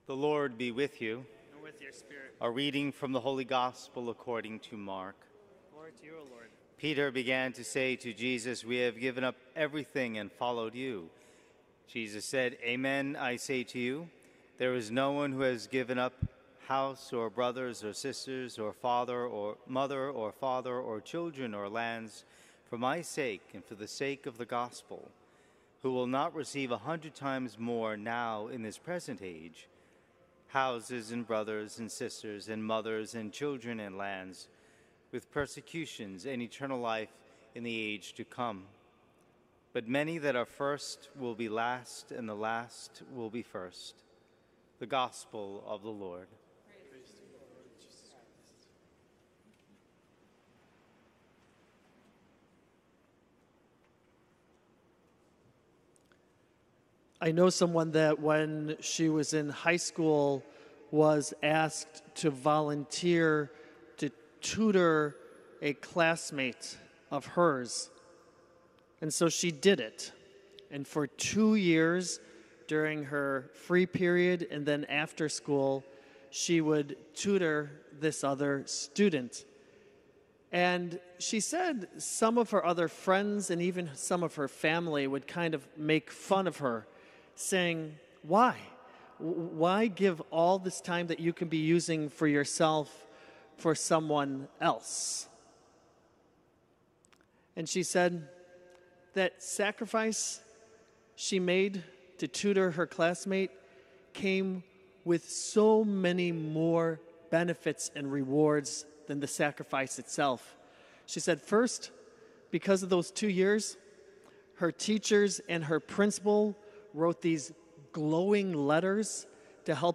The Lord be with you. And with your spirit. A reading from the Holy Gospel according to Mark. Glory to you, O Lord. Peter began to say to Jesus, "We have given up everything and followed you." Jesus said, "Amen, I say to you, there is no one who has given up house or brothers or sisters or father or mother or father or children or lands for my sake and for the sake of the gospel, who will not receive 100 times more now in this present age, houses and brothers and sisters and mothers and children and lands, with persecutions and eternal life in the age to come. But many that are first will be last, and the last will be first." The Gospel of the Lord. Praise to you, Lord Jesus Christ. I know someone that when she was in high school was asked to volunteer to tutor a classmate of hers. And so she did it. And for 2 years during her free period and then after school, she would tutor this other student. And she said some of her other friends and even some of her family would kind of make fun of her, saying, "Why? Why give all this time that you can be using for yourself for someone else?" And she said that sacrifice she made to tutor her classmate came with so many more benefits and rewards than the sacrifice itself. She said, first, because of those 2 years, her teachers and her principal wrote these glowing letters to help